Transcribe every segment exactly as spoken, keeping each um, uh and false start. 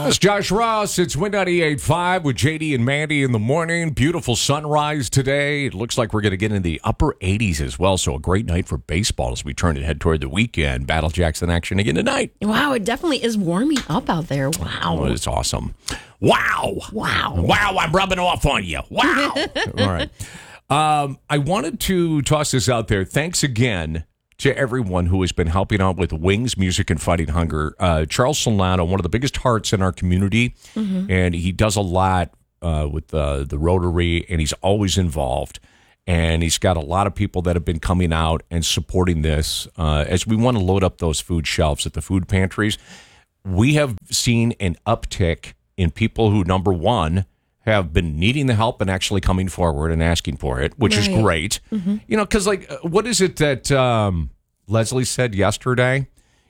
It's Josh Ross. It's Win ninety-eight point five with J D and Mandy in the morning. Beautiful sunrise today. It looks like we're going to get in the upper eighties as well. So a great night for baseball as we turn to head toward the weekend. Battle Jackson action again tonight. Wow, it definitely is warming up out there. Wow. Oh, it's awesome. Wow. Wow. Wow, I'm rubbing off on you. Wow. All right. Um, I wanted to toss this out there. Thanks again to everyone who has been helping out with Wings Music and Fighting Hunger. Uh, Charles Solano, one of the biggest hearts in our community, mm-hmm. and he does a lot uh, with uh, the Rotary, and he's always involved. And he's got a lot of people that have been coming out and supporting this uh, as we want to load up those food shelves at the food pantries. We have seen an uptick in people who, number one, have been needing the help and actually coming forward and asking for it, which right. is great. Mm-hmm. You know, because, like, what is it that um, Leslie said yesterday?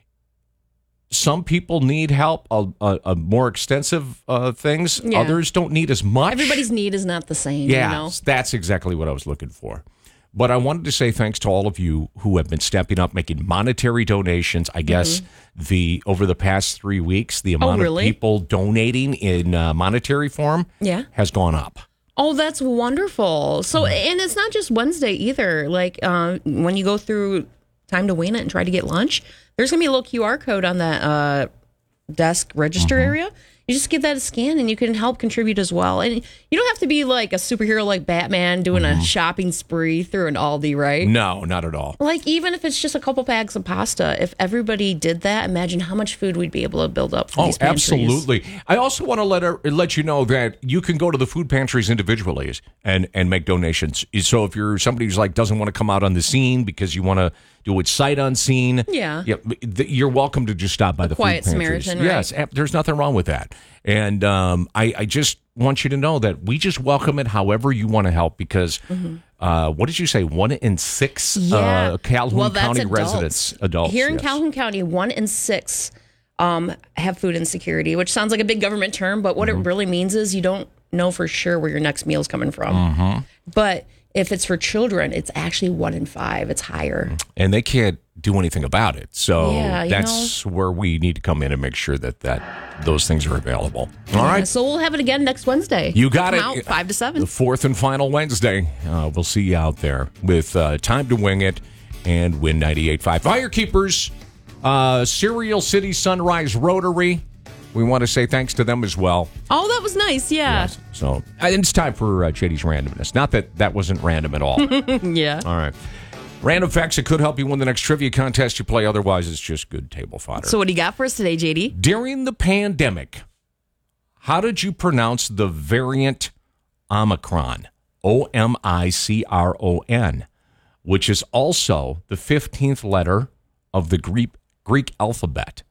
Some people need help, a, a, a more extensive uh, things. Yeah. Others don't need as much. Everybody's need is not the same. Yeah, you know? That's exactly what I was looking for. But I wanted to say thanks to all of you who have been stepping up, making monetary donations. I guess mm-hmm. the over the past three weeks, the amount oh, really? of people donating in uh, monetary form yeah. has gone up. Oh, that's wonderful. So, and it's not just Wednesday either. Like uh, when you go through Time to Win It and try to get lunch, there's going to be a little Q R code on that uh, desk register mm-hmm. area. You just give that a scan and you can help contribute as well. And you don't have to be like a superhero like Batman doing mm-hmm. a shopping spree through an Aldi, right? No, not at all. Like even if it's just a couple bags of pasta, if everybody did that, imagine how much food we'd be able to build up for oh, these pantries. Absolutely. I also want to let her, let you know that you can go to the food pantries individually and, and make donations. So if you're somebody who's like doesn't want to come out on the scene because you want to do it sight unseen, yeah, yeah, you're welcome to just stop by the, the Quiet food pantries. Samaritan, yes, right? There's nothing wrong with that. And um, I, I just want you to know that we just welcome it however you want to help because, mm-hmm. uh, what did you say, one in six yeah. uh, Calhoun well, County adults. residents, adults. Here in yes. Calhoun County, one in six um, have food insecurity, which sounds like a big government term, but what mm-hmm. it really means is you don't know for sure where your next meal is coming from. Mm-hmm. But if it's for children, it's actually one in five. It's higher. And they can't do anything about it. So yeah, that's know. where we need to come in and make sure that, that those things are available. All yeah, right. So we'll have it again next Wednesday. You got come it. Out, five to seven. The fourth and final Wednesday. Uh, we'll see you out there with uh, Time to Wing It and Win ninety-eight point five. Firekeepers, uh, Cereal City Sunrise Rotary. We want to say thanks to them as well. Oh, that was nice, yeah. Yes. So it's time for uh, J D's randomness. Not that that wasn't random at all. yeah. All right. Random facts that could help you win the next trivia contest you play. Otherwise, it's just good table fodder. So what do you got for us today, J D? During the pandemic, how did you pronounce the variant Omicron? O M I C R O N, which is also the fifteenth letter of the Greek, Greek alphabet.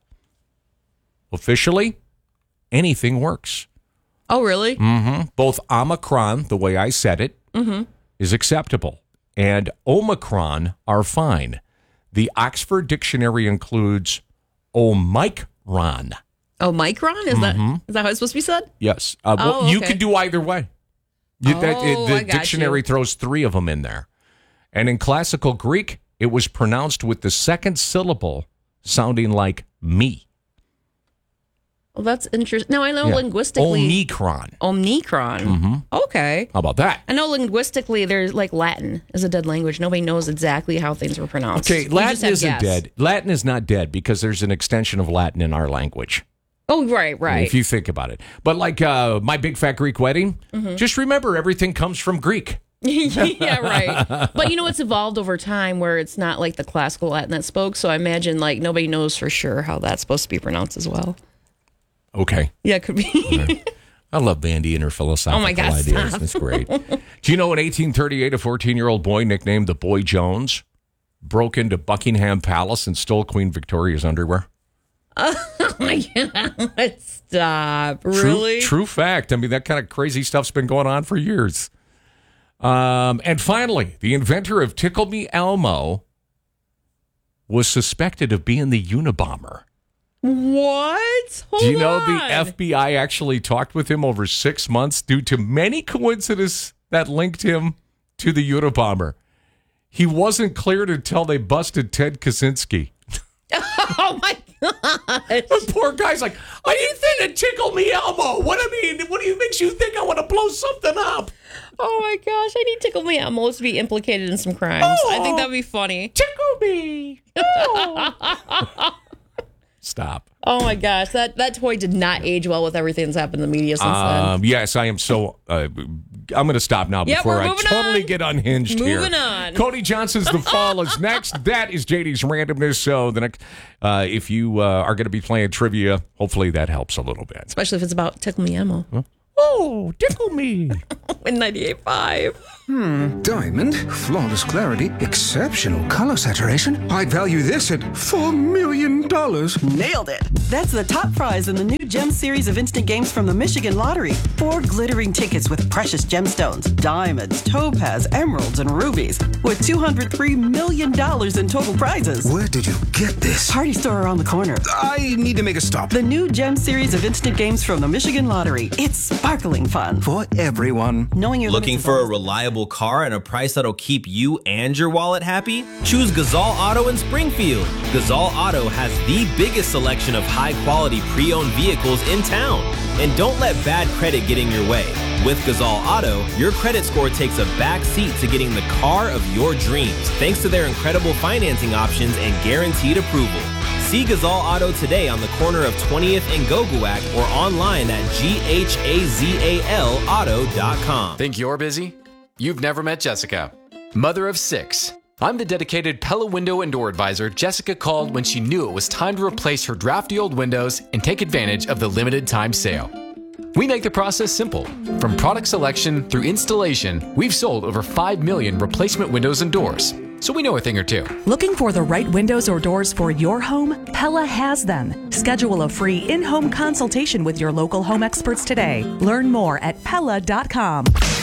Officially, anything works. Oh, really? Mm-hmm. Both Omicron, the way I said it, mm-hmm. is acceptable, and Omicron are fine. The Oxford Dictionary includes Omicron. Omicron? Is, mm-hmm. that, is that how it's supposed to be said? Yes. Uh, oh, well, okay. you could do either way. You, oh, that, it, the I got dictionary you. throws three of them in there. And in classical Greek, it was pronounced with the second syllable sounding like me. Well, that's interesting. Now, I know yeah. linguistically... Omicron. Omicron. Mm-hmm. Okay. How about that? I know linguistically there's like Latin is a dead language. Nobody knows exactly how things were pronounced. Okay, Latin isn't guess. dead. Latin is not dead because there's an extension of Latin in our language. Oh, right, right. If you think about it. But like uh, My Big Fat Greek Wedding, mm-hmm. just remember everything comes from Greek. yeah, right. But you know, it's evolved over time where it's not like the classical Latin that spoke. So I imagine like nobody knows for sure how that's supposed to be pronounced as well. Okay. Yeah, it could be. yeah. I love Bandy and her philosophical oh my God, ideas. stop. That's great. Do you know in eighteen thirty-eight, a fourteen-year-old boy nicknamed the Boy Jones broke into Buckingham Palace and stole Queen Victoria's underwear? Oh my God. Stop. True, Really? True fact. I mean, that kind of crazy stuff's been going on for years. Um, and finally, the inventor of Tickle Me Elmo was suspected of being the Unabomber. What? Hold Do you know on. the F B I actually talked with him over six months due to many coincidences that linked him to the Unabomber? He wasn't cleared until they busted Ted Kaczynski. Oh, my God. The poor guy's like, I didn't think a tickle me Elmo? What I mean, what do you makes you think I want to blow something up? Oh my gosh, I need Tickle Me Elmo to be implicated in some crimes. Oh, I think that'd be funny. Tickle me. Oh. Stop. Oh my gosh, that, that toy did not age well with everything that's happened in the media since Um, then. yes, I am so. Uh, I'm going to stop now Yep, before we're I moving totally on. get unhinged here. Moving on. Cody Johnson's The Fall is next. That is J D's randomness. So the next, uh, if you uh, are going to be playing trivia, hopefully that helps a little bit. Especially if it's about Tickle Me Elmo. Huh? Oh, tickle me. In ninety-eight point five. Hmm, diamond, flawless clarity, exceptional color saturation. I'd value this at four million dollars. Nailed it. That's the top prize in the new Gem series of instant games from the Michigan Lottery. Four glittering tickets with precious gemstones, diamonds, topaz, emeralds, and rubies, with two hundred three million dollars in total prizes. Where did you get this? Party store around the corner. I need to make a stop. The new Gem series of instant games from the Michigan Lottery. It's sparkling fun. For everyone. Knowing you're looking for a reliable car and a price that'll keep you and your wallet happy? Choose Gazal Auto in Springfield. Gazal Auto has the biggest selection of high-quality pre-owned vehicles in town. And don't let bad credit get in your way. With Gazal Auto, your credit score takes a back seat to getting the car of your dreams, thanks to their incredible financing options and guaranteed approval. See Gazal Auto today on the corner of twentieth and Goguac or online at G H A Z A L auto dot com. Think you're busy? You've never met Jessica. Mother of six. I'm the dedicated Pella Window and Door Advisor Jessica called when she knew it was time to replace her drafty old windows and take advantage of the limited time sale. We make the process simple. From product selection through installation, we've sold over five million replacement windows and doors. So we know a thing or two. Looking for the right windows or doors for your home? Pella has them. Schedule a free in-home consultation with your local home experts today. Learn more at Pella dot com.